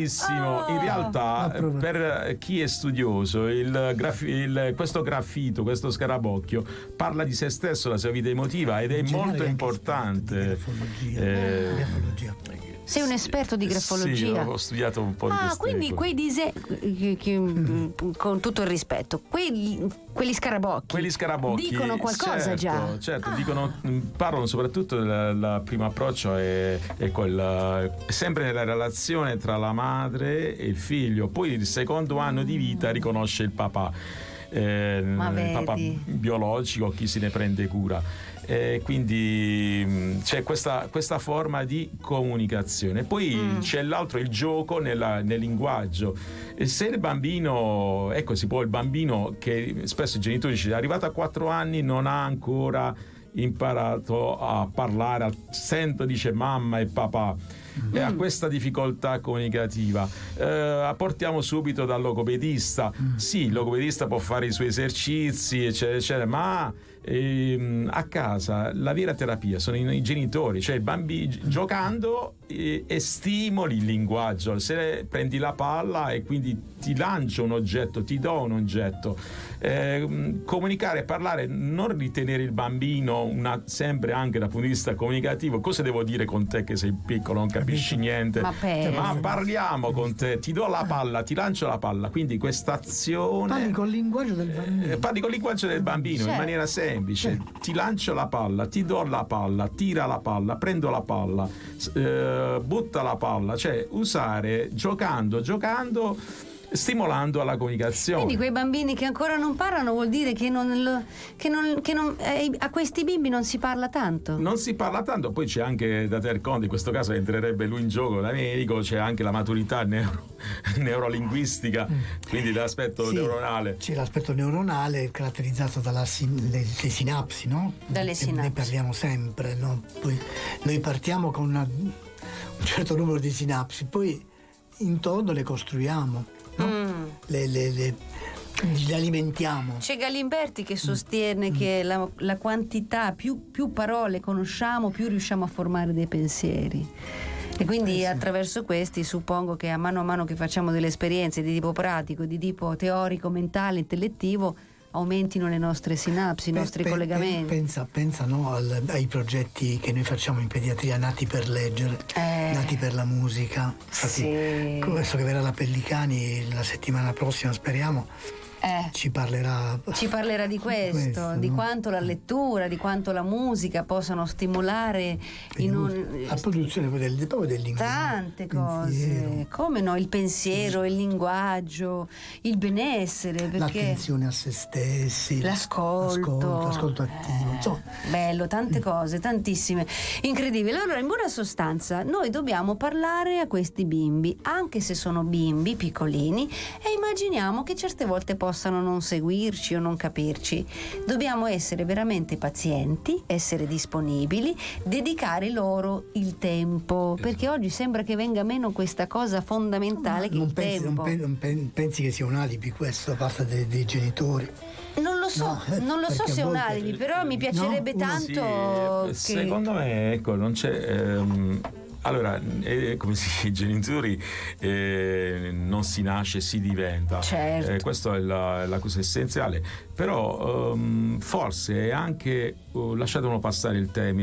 benissimo. In realtà, per chi è studioso, questo graffito, questo scarabocchio parla di se stesso, la sua vita emotiva, ed è molto importante. Sei un esperto di grafologia? Sì, ho studiato un po' di queste quindi cose. quei disegni, con tutto il rispetto, quelli scarabocchi dicono qualcosa, certo, Certo, parlano soprattutto del primo approccio è sempre nella relazione tra la madre e il figlio. Poi il secondo anno di vita riconosce il papà. Il papà biologico, chi se ne prende cura. Quindi c'è questa forma di comunicazione. Poi c'è l'altro, il gioco nel linguaggio. E se il bambino, il bambino, che spesso i genitori dicono, è arrivato a 4 anni, non ha ancora imparato a parlare, dice mamma e papà, e ha questa difficoltà comunicativa, portiamo subito dal logopedista. Sì, il logopedista può fare i suoi esercizi, eccetera, eccetera, ma a casa la vera terapia sono i genitori, cioè il bambino giocando e stimoli il linguaggio. Se prendi la palla e quindi ti lancio un oggetto, ti do un oggetto, comunicare, parlare, non ritenere il bambino sempre anche dal punto di vista comunicativo, cosa devo dire con te che sei piccolo, non capisci niente, ma parliamo con te, ti do la palla, ti lancio la palla. Quindi questa azione, parli col linguaggio del bambino, in maniera semplice. Ti lancio la palla, ti do la palla, tira la palla, prendo la palla, butta la palla, cioè usare giocando, stimolando alla comunicazione. Quindi quei bambini che ancora non parlano vuol dire che a questi bimbi non si parla tanto. Non si parla tanto. Poi c'è anche da tener conto, in questo caso entrerebbe lui in gioco da medico, c'è anche la maturità neurolinguistica, quindi l'aspetto neuronale. C'è l'aspetto neuronale caratterizzato dalle sinapsi, no? Dalle sinapsi. Ne parliamo sempre, no? Poi noi partiamo con un certo numero di sinapsi, poi intorno le costruiamo. No? Le alimentiamo. C'è Galimberti che sostiene che la quantità, più parole conosciamo, più riusciamo a formare dei pensieri. E quindi attraverso questi suppongo che a mano che facciamo delle esperienze di tipo pratico, di tipo teorico, mentale, intellettivo, aumentino le nostre sinapsi, i nostri collegamenti. Pensa no, ai progetti che noi facciamo in pediatria, nati per leggere, nati per la musica. Infatti, adesso che verrà la Pellicani la settimana prossima, speriamo, ci parlerà di questo, di quanto la lettura, di quanto la musica possano stimolare la produzione proprio del linguaggio, tante cose, come no, il pensiero, il linguaggio, il benessere, perché l'attenzione a se stessi, l'ascolto attivo, insomma. Bello, tante cose, tantissime, incredibile. Allora, in buona sostanza, noi dobbiamo parlare a questi bimbi, anche se sono bimbi piccolini, e immaginiamo che certe volte possano non seguirci o non capirci. Dobbiamo essere veramente pazienti, essere disponibili, dedicare loro il tempo, perché oggi sembra che venga meno questa cosa fondamentale che il tempo. Non pensi che sia un alibi questo da parte dei genitori? Non lo so se è un alibi, però mi piacerebbe tanto sì, che... Secondo me, non c'è... Allora, come si dice, i genitori non si nasce, si diventa. Certo. Questa è la cosa essenziale. Però forse è anche, lasciatemelo passare il termine,